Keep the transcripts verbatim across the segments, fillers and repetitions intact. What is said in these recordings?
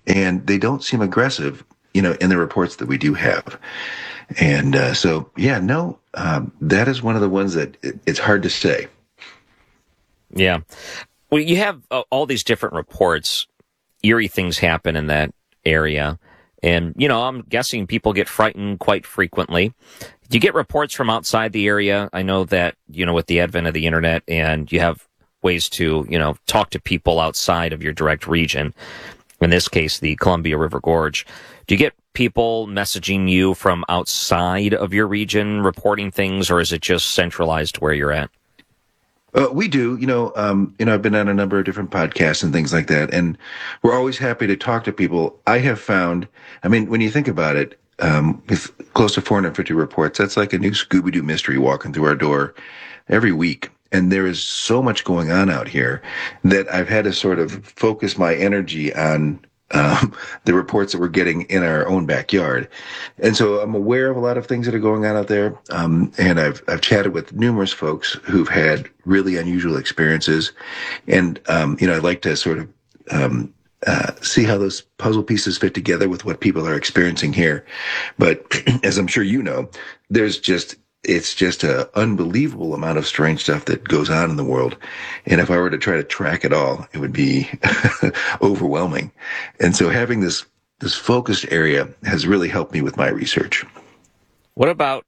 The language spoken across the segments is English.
and they don't seem aggressive, you know, in the reports that we do have. And uh, so, yeah, no, um, that is one of the ones that it, it's hard to say. Yeah. Well, you have uh, all these different reports. Eerie things happen in that area. And, you know, I'm guessing people get frightened quite frequently. Do you get reports from outside the area? I know that, you know, with the advent of the internet and you have ways to, you know, talk to people outside of your direct region, in this case, the Columbia River Gorge. Do you get people messaging you from outside of your region reporting things, or is it just centralized where you're at? Uh, we do, you know, um, you know, I've been on a number of different podcasts and things like that, and we're always happy to talk to people. I have found, I mean, when you think about it, um, with close to four hundred fifty reports, that's like a new Scooby-Doo mystery walking through our door every week. And there is so much going on out here that I've had to sort of focus my energy on um, the reports that we're getting in our own backyard. And so I'm aware of a lot of things that are going on out there. Um, and I've, I've chatted with numerous folks who've had really unusual experiences. And, um, you know, I'd like to sort of, um, uh, see how those puzzle pieces fit together with what people are experiencing here. But as I'm sure you know, there's just, it's just an unbelievable amount of strange stuff that goes on in the world. And if I were to try to track it all, it would be overwhelming. And so having this, this focused area has really helped me with my research. What about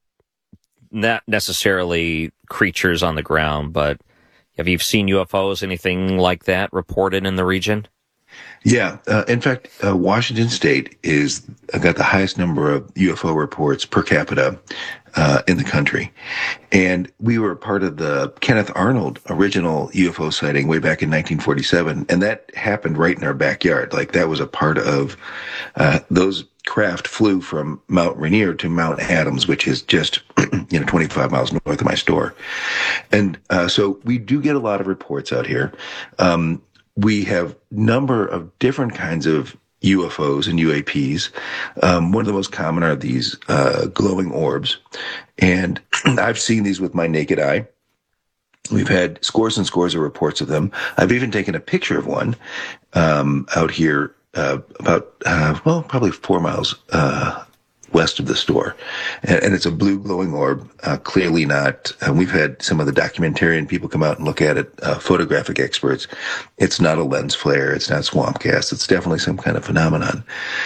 not necessarily creatures on the ground, but have you seen U F Os, anything like that reported in the region? Yeah. Uh, in fact, uh, Washington State is uh, got the highest number of U F O reports per capita uh, in the country. And we were part of the Kenneth Arnold original U F O sighting way back in nineteen forty-seven. And that happened right in our backyard. Like that was a part of uh, those craft flew from Mount Rainier to Mount Adams, which is just, you know, twenty-five miles north of my store. And uh, so we do get a lot of reports out here. Um, We have number of different kinds of U F Os and U A Ps. Um, one of the most common are these uh, glowing orbs. And I've seen these with my naked eye. We've had scores and scores of reports of them. I've even taken a picture of one um, out here uh, about, uh, well, probably four miles uh west of the store. And, and it's a blue glowing orb, uh, clearly not, uh, we've had some of the documentarian people come out and look at it, uh, photographic experts. It's not a lens flare. It's not swamp gas. It's definitely some kind of phenomenon.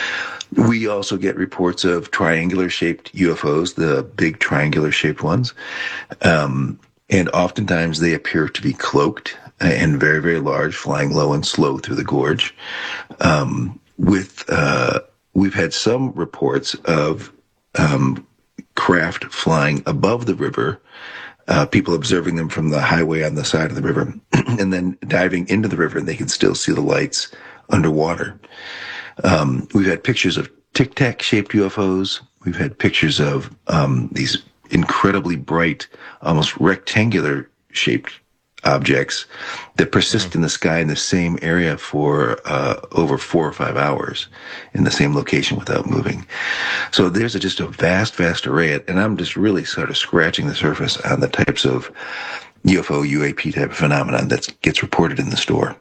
We also get reports of triangular shaped U F Os, the big triangular shaped ones. Um, and oftentimes they appear to be cloaked and very, very large, flying low and slow through the gorge. Um, with, uh, We've had some reports of um, craft flying above the river, uh, people observing them from the highway on the side of the river, and then diving into the river, and they can still see the lights underwater. Um, we've had pictures of Tic Tac shaped U F Os. We've had pictures of um, these incredibly bright, almost rectangular shaped objects that persist in the sky in the same area for uh, over four or five hours in the same location without moving. So there's a, just a vast, vast array, and I'm just really sort of scratching the surface on the types of U F O, U A P type of phenomenon that gets reported in the store.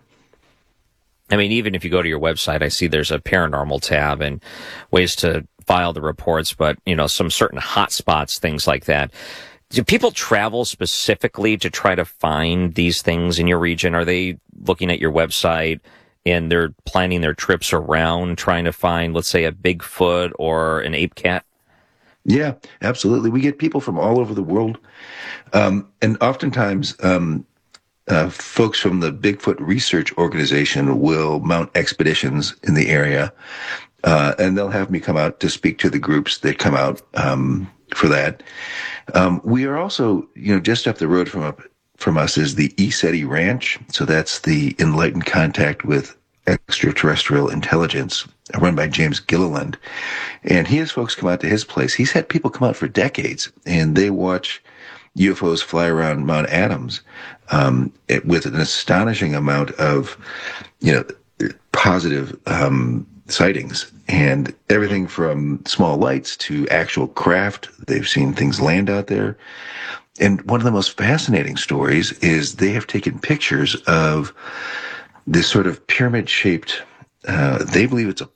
I mean, even if you go to your website, I see there's a paranormal tab and ways to file the reports, but, you know, some certain hot spots, things like that. Do people travel specifically to try to find these things in your region? Are they looking at your website and they're planning their trips around trying to find, let's say, a Bigfoot or an ape cat? Yeah, absolutely. We get people from all over the world. Um, and oftentimes, um, uh, folks from the Bigfoot Research Organization will mount expeditions in the area. Uh, and they'll have me come out to speak to the groups that come out, um, for that. Um, we are also, you know, just up the road from up, from us is the ECETI Ranch. So that's the Enlightened Contact with Extraterrestrial Intelligence, run by James Gilliland. And he has folks come out to his place. He's had people come out for decades, and they watch U F Os fly around Mount Adams um, it, with an astonishing amount of, you know, positive um sightings, and everything from small lights to actual craft. They've seen things land out there. And one of the most fascinating stories is they have taken pictures of this sort of pyramid shaped, uh, they believe it's a